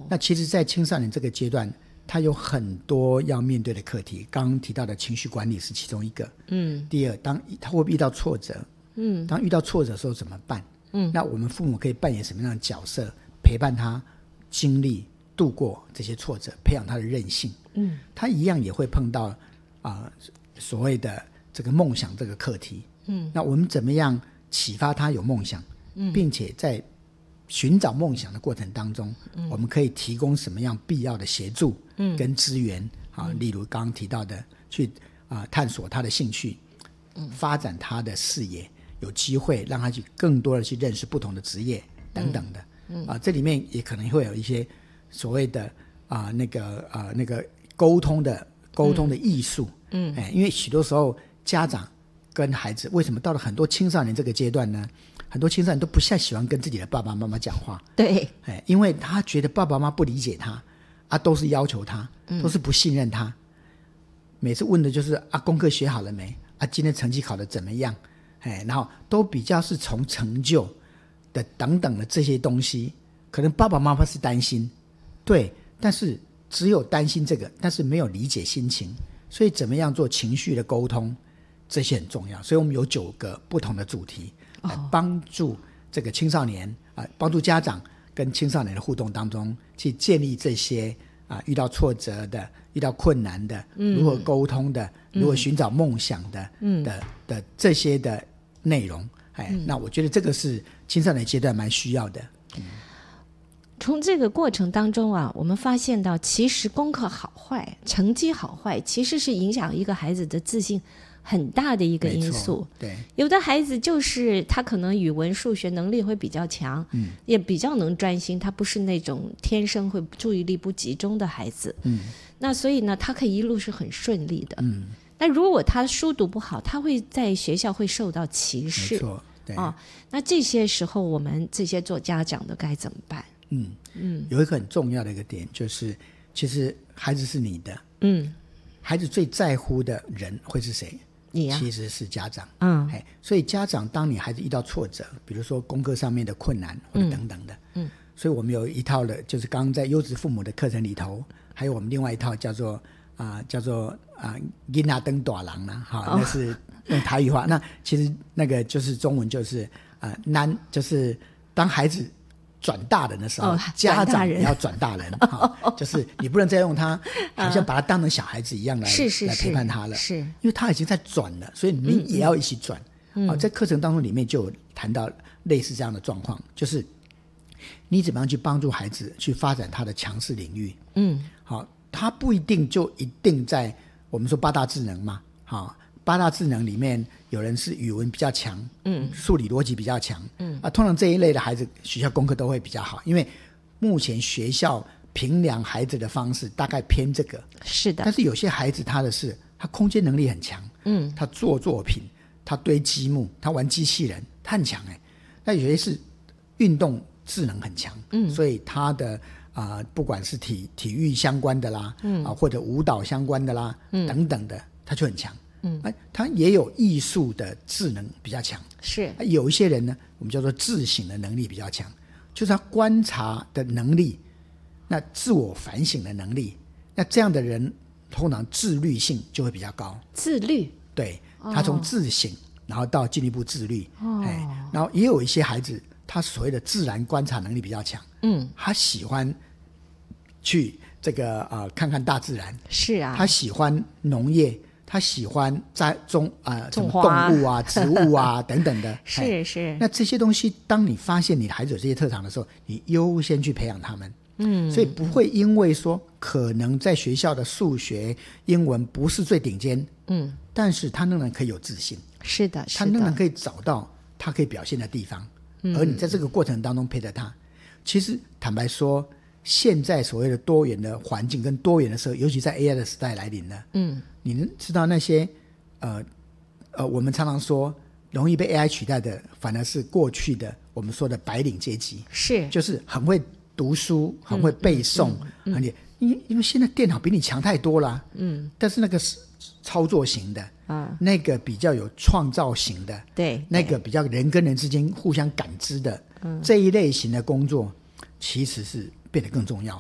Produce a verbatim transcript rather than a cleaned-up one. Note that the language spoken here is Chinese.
那其实在青少年这个阶段他有很多要面对的课题，刚刚提到的情绪管理是其中一个。嗯，第二，当他会不会遇到挫折？嗯，当遇到挫折的时候怎么办？嗯，那我们父母可以扮演什么样的角色，陪伴他经历度过这些挫折，培养他的韧性。嗯，他一样也会碰到啊、呃、所谓的这个梦想这个课题。嗯，那我们怎么样启发他有梦想？嗯，并且在寻找梦想的过程当中、嗯、我们可以提供什么样必要的协助跟资源、嗯啊、例如刚刚提到的去、啊、探索他的兴趣、嗯、发展他的视野，有机会让他去更多的去认识不同的职业等等的、嗯嗯啊、这里面也可能会有一些所谓的、啊、那个、啊、那个沟通的沟通的艺术、嗯哎、因为许多时候家长跟孩子为什么到了很多青少年这个阶段呢，很多青少年都不太喜欢跟自己的爸爸妈妈讲话。 对， 因为他觉得爸爸妈妈不理解他啊，都是要求他，都是不信任他、嗯、每次问的就是啊，功课学好了没啊，今天成绩考得怎么样，然后都比较是从成就的等等的这些东西，可能爸爸妈妈是担心，对，但是只有担心这个，但是没有理解心情，所以怎么样做情绪的沟通，这些很重要。所以我们有九个不同的主题来帮助这个青少年、呃、帮助家长跟青少年的互动当中去建立这些、呃、遇到挫折的，遇到困难的、嗯、如何沟通的、嗯、如何寻找梦想的、嗯、的, 的这些的内容、哎嗯、那我觉得这个是青少年阶段蛮需要的。嗯， 从这个过程当中啊，我们发现到其实功课好坏，成绩好坏其实是影响一个孩子的自信很大的一个因素。 对， 有的孩子就是他可能语文数学能力会比较强、嗯、也比较能专心，他不是那种天生会注意力不集中的孩子。嗯，那所以呢他可以一路是很顺利的。嗯，那如果他书读不好，他会在学校会受到歧视。 没错，对、哦、 那这些时候我们这些做家长的该怎么办？ 嗯嗯，有一个很重要的一个点就是其实孩子是你的，嗯，孩子最在乎的人会是谁？你啊，其实是家长。嗯，所以家长当你孩子遇到挫折，比如说功课上面的困难或者等等的，嗯，嗯所以我们有一套的就是刚刚在优质父母的课程里头，还有我们另外一套叫做啊、呃、叫做啊囡仔登大人啦，哈、哦，那是用台语话。那其实那个就是中文就是啊难、呃，就是当孩子转大人的时候、哦、家长也要转大人、哦、就是你不能再用他好像把他当成小孩子一样来、 是是是来陪伴他了， 是因为他已经在转了，所以你也要一起转、嗯嗯哦、在课程当中里面就有谈到类似这样的状况，就是你怎么样去帮助孩子去发展他的强势领域。嗯，好、哦，他不一定就一定在我们说八大智能嘛，好、哦，八大智能里面有人是语文比较强，嗯，数理逻辑比较强，嗯啊，通常这一类的孩子学校功课都会比较好，因为目前学校评量孩子的方式大概偏这个。 是的， 但是有些孩子他的是他空间能力很强，嗯，他做作品，他堆积木，他玩机器人，他很强哎。那有些是运动智能很强，嗯，所以他的啊、呃，不管是体体育相关的啦，嗯啊，或者舞蹈相关的啦，嗯，等等的，他就很强。嗯，他也有艺术的智能比较强， 是有一些人呢，我们叫做自省的能力比较强，就是他观察的能力，那自我反省的能力，那这样的人通常自律性就会比较高。 自律， 对，他从自省、哦、然后到进一步自律、哦、然后也有一些孩子他所谓的自然观察能力比较强，嗯，他喜欢去这个、呃、看看大自然， 是啊， 他喜欢农业，他喜欢在种啊、呃、什么动物啊、植物啊等等的， 是是。 那这些东西，当你发现你的孩子有这些特长的时候，你优先去培养他们。嗯，所以不会因为说可能在学校的数学、英文不是最顶尖，嗯，但是他仍然可以有自信。 是的，是的， 他仍然可以找到他可以表现的地方，嗯、而你在这个过程当中陪着他。其实坦白说，现在所谓的多元的环境跟多元的社会，尤其在 A I 的时代来临了，嗯，你能知道那些呃呃，我们常常说容易被 A I 取代的，反而是过去的我们说的白领阶级， 是， 就是很会读书，很会背诵，嗯嗯嗯、因为因为现在电脑比你强太多了，嗯，但是那个是操作型的，啊，那个比较有创造型的， 对， 那个比较人跟人之间互相感知的，嗯，这一类型的工作其实是变得更重要